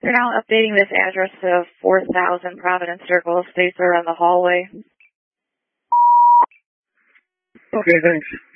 They're now updating this address to 4000 Providence Circle. States are in the hallway. Okay, thanks.